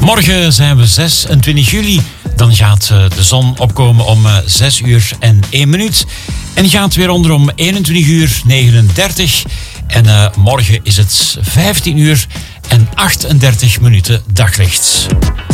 Morgen zijn we 26 juli. Dan gaat de zon opkomen om 6 uur en 1 minuut. En gaat weer onder om 21 uur 39. En morgen is het 15 uur en 38 minuten daglicht.